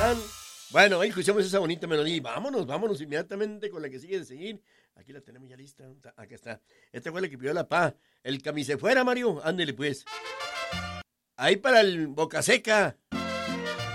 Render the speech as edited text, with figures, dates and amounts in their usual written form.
están? Bueno, ahí escuchamos esa bonita melodía y vámonos inmediatamente con la que sigue de seguir. Aquí la tenemos ya lista. Acá está. Esta fue la que pidió la pa. El camisefuera, Mario. Ándele pues. Ahí para el Boca Seca.